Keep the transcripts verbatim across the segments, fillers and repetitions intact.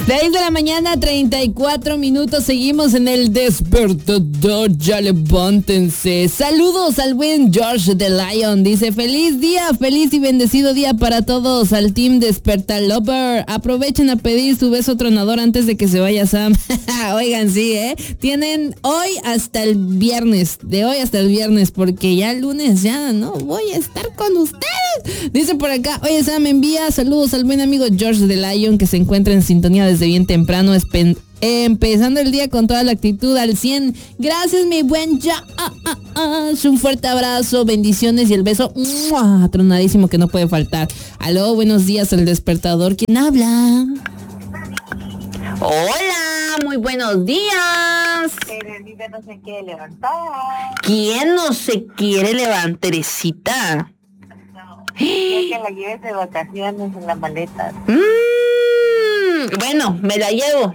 seis de la mañana, treinta y cuatro minutos. Seguimos en el despertador. Ya levántense. Saludos al buen George the Lion. Dice: feliz día, feliz y bendecido día para todos. Al team Desperta Lover. Aprovechen a pedir su beso tronador antes de que se vaya Sam. Oigan, sí, ¿eh? Tienen hoy hasta el viernes. De hoy hasta el viernes. Porque ya el lunes ya no voy a estar con ustedes. Dice por acá: oye Sam, envía saludos al buen amigo George the Lion, que se encuentra en sintonía desde bien temprano, espen- empezando el día con toda la actitud al cien. Gracias, mi buen ya. Ah, ah, ah. Un fuerte abrazo, bendiciones y el beso ¡mua! Tronadísimo que no puede faltar. Aló, buenos días, el despertador. ¿Quién habla? Hola, muy buenos días. Teresita no se quiere levantar. ¿Quién no se quiere levantar, Teresita? No, quiere que la lleves de vacaciones en la maleta. Mm. Bueno, me la llevo.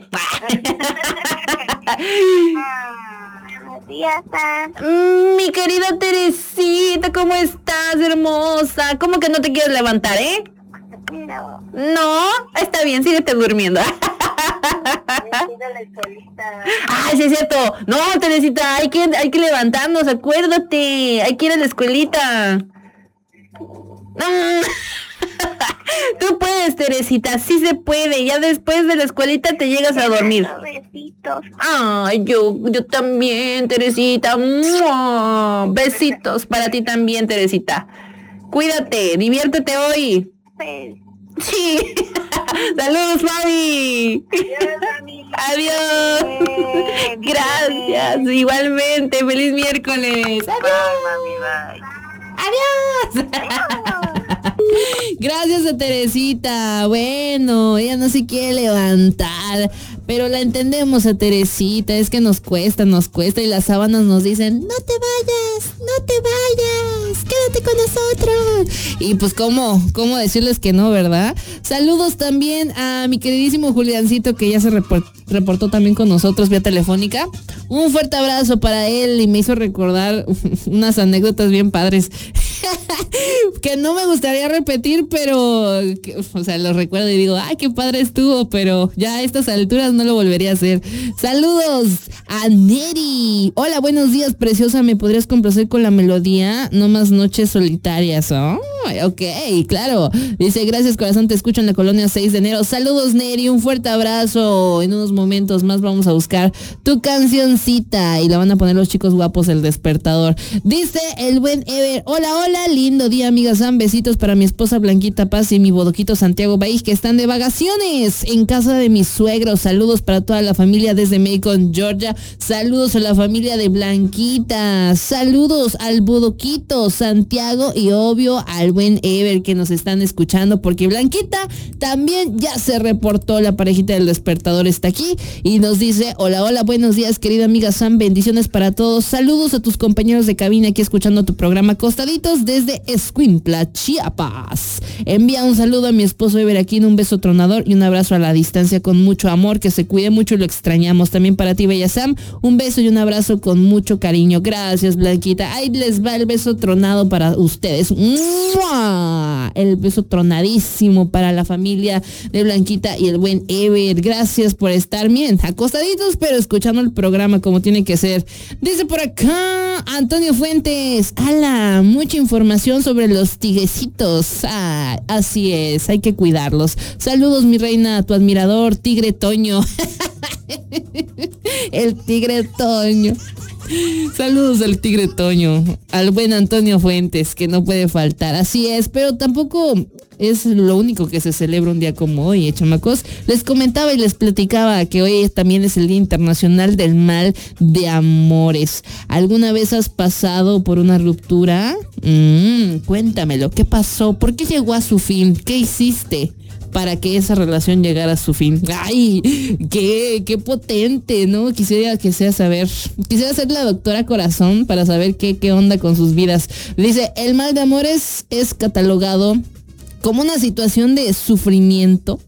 mm, mi querida Teresita, ¿cómo estás, hermosa? ¿Cómo que no te quieres levantar, eh? No. No, está bien, síguete durmiendo. Ay, sí es cierto. No, Teresita, hay que, hay que levantarnos, acuérdate. Hay que ir a la escuelita. Mm. Tú puedes, Teresita, sí se puede. Ya después de la escuelita te llegas a dormir. Besitos. Ay, yo, yo también, Teresita. ¡Mua! Besitos para ti también, Teresita. Cuídate, diviértete hoy. Pues. Sí. Saludos, mami. Adiós, mami. Adiós. Eh, Gracias. Igualmente. Feliz miércoles. Adiós. Bye, mami, bye. Adiós. Gracias a Teresita. Bueno, ella no se quiere levantar, pero la entendemos a Teresita. Es que nos cuesta, nos cuesta y las sábanas nos dicen: no te vayas, no te vayas, quédate con nosotros. Y pues cómo, cómo decirles que no, ¿verdad? Saludos también a mi queridísimo Juliancito, que ya se report, reportó también con nosotros vía telefónica. Un fuerte abrazo para él y me hizo recordar unas anécdotas bien padres que no me gustaría repetir, pero que, o sea, lo recuerdo y digo: ay, qué padre estuvo, pero ya a estas alturas no lo volvería a hacer. Saludos a Neri. Hola, buenos días, preciosa. ¿Me podrías complacer con la melodía? No más noches solitarias. Oh, ok, claro. Dice: gracias, corazón, te escucho en la colonia seis de enero. Saludos, Neri, un fuerte abrazo. En unos momentos más vamos a buscar tu cancioncita y la van a poner los chicos guapos, el despertador. Dice el buen Ever: hola, hola, lindo día, amiga Sam. Besitos para mi esposa Blanquita Paz y mi bodoquito Santiago Baix, que están de vacaciones en casa de mis suegros. Saludos para toda la familia desde Macon, Georgia. Saludos a la familia de Blanquita. Saludos al bodoquito Santiago y obvio al buen Ever, que nos están escuchando, porque Blanquita también ya se reportó. La parejita del despertador está aquí y nos dice: hola, hola, buenos días, querida amiga Sam. Bendiciones para todos. Saludos a tus compañeros de cabina aquí escuchando tu programa Costaditos desde Escuintla, Chiapas. Envía un saludo a mi esposo Ever Aquino, un beso tronador y un abrazo a la distancia con mucho amor, que se cuide mucho y lo extrañamos. También para ti, bella Sam, un beso y un abrazo con mucho cariño. Gracias, Blanquita. Ahí les va el beso tronado para ustedes. ¡Mua! El beso tronadísimo para la familia de Blanquita y el buen Ever. Gracias por estar bien acostaditos, pero escuchando el programa como tiene que ser. Dice por acá Antonio Fuentes: ala, mucha información sobre los tigrecitos. Ah, así es, hay que cuidarlos. Saludos, mi reina, tu admirador, Tigre Toño. El Tigre Toño. Saludos al Tigre Toño, al buen Antonio Fuentes, que no puede faltar. Así es, pero tampoco es lo único que se celebra un día como hoy, ¿eh, chamacos? Les comentaba y les platicaba que hoy también es el Día Internacional del Mal de Amores. ¿Alguna vez has pasado por una ruptura? Mm, cuéntamelo, ¿qué pasó? ¿Por qué llegó a su fin? ¿Qué hiciste para que esa relación llegara a su fin? ¡Ay! ¡Qué, qué potente! ¿No? Quisiera que sea saber. Quisiera ser la doctora Corazón para saber qué, qué onda con sus vidas. Dice: el mal de amores es catalogado como una situación de sufrimiento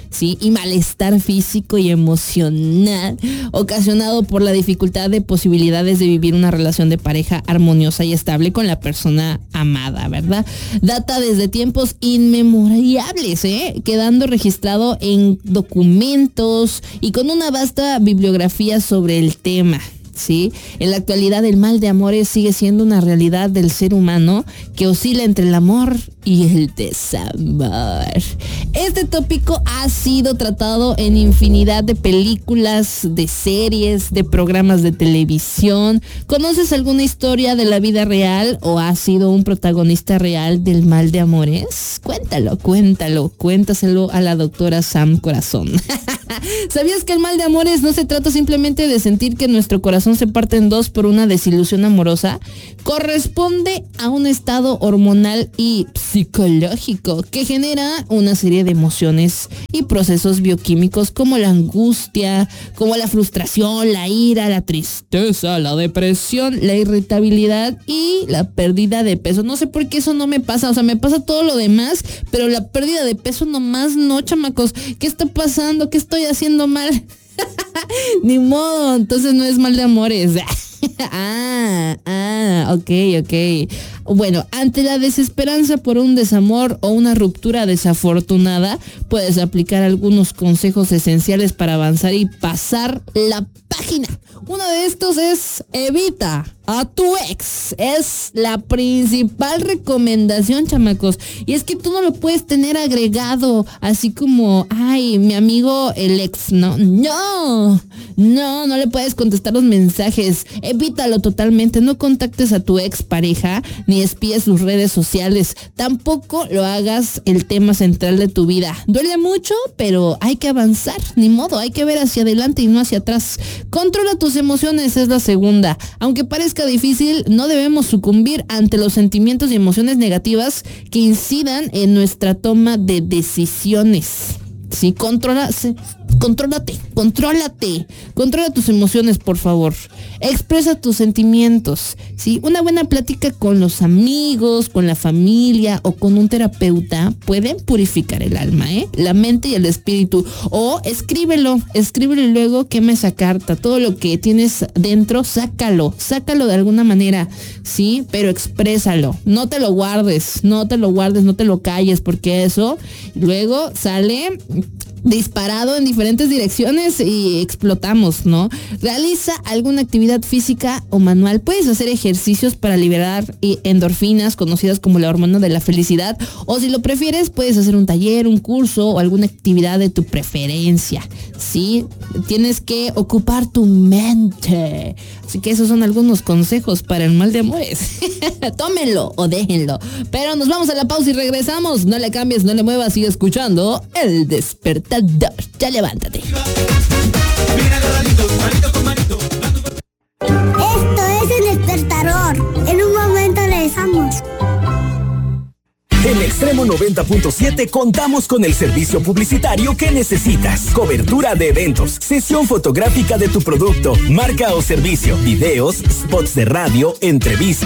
¿sí? Y malestar físico y emocional ocasionado por la dificultad de posibilidades de vivir una relación de pareja armoniosa y estable con la persona amada, ¿verdad? Data desde tiempos inmemorables, ¿eh? Quedando registrado en documentos y con una vasta bibliografía sobre el tema. ¿Sí? En la actualidad el mal de amores sigue siendo una realidad del ser humano que oscila entre el amor y el desamor. Este tópico ha sido tratado en infinidad de películas, de series, de programas de televisión. ¿Conoces alguna historia de la vida real o has sido un protagonista real del mal de amores? Cuéntalo, cuéntalo, cuéntaselo a la doctora Sam Corazón. ¿Sabías que el mal de amores no se trata simplemente de sentir que nuestro corazón se parte en dos por una desilusión amorosa? Corresponde a un estado hormonal y psicológico que genera una serie de emociones y procesos bioquímicos como la angustia, como la frustración, la ira, la tristeza, la depresión, la irritabilidad y la pérdida de peso. No sé por qué eso no me pasa, o sea, me pasa todo lo demás, pero la pérdida de peso nomás no, chamacos. ¿Qué está pasando? ¿Qué estoy haciendo mal? Ni modo, entonces no es mal de amores. ah, ah, ok, ok. Bueno, ante la desesperanza por un desamor o una ruptura desafortunada, puedes aplicar algunos consejos esenciales para avanzar y pasar la página. Uno de estos es evita a tu ex. Es la principal recomendación, chamacos. Y es que tú no lo puedes tener agregado así como, ay, mi amigo el ex, ¿no? No, no, no le puedes contestar los mensajes. Evítalo totalmente. No contactes a tu ex pareja ni espíes sus redes sociales. Tampoco lo hagas el tema central de tu vida. Duele mucho, pero hay que avanzar. Ni modo, hay que ver hacia adelante y no hacia atrás. Controla tus emociones, es la segunda. Aunque parezca difícil, no debemos sucumbir ante los sentimientos y emociones negativas que incidan en nuestra toma de decisiones. Sí, controla, contrólate, contrólate, controla tus emociones, por favor. Expresa tus sentimientos, ¿sí? Una buena plática con los amigos, con la familia o con un terapeuta pueden purificar el alma, ¿eh? La mente y el espíritu. O escríbelo, escríbelo y luego quema esa carta. Todo lo que tienes dentro, sácalo, sácalo de alguna manera, ¿sí? Pero exprésalo, no te lo guardes, no te lo guardes, no te lo calles, porque eso luego sale disparado en diferentes direcciones y explotamos, ¿no? Realiza alguna actividad física o manual. Puedes hacer ejercicios para liberar endorfinas, conocidas como la hormona de la felicidad, o si lo prefieres, puedes hacer un taller, un curso o alguna actividad de tu preferencia, ¿sí? Tienes que ocupar tu mente. Así que esos son algunos consejos para el mal de amores. Tómenlo o déjenlo. Pero nos vamos a la pausa y regresamos. No le cambies, no le muevas, sigue escuchando El Despertador. Ya levántate. Esto es El Despertador. En un momento regresamos. En Extremo noventa punto siete contamos con el servicio publicitario que necesitas. Cobertura de eventos, sesión fotográfica de tu producto, marca o servicio, videos, spots de radio, entrevistas.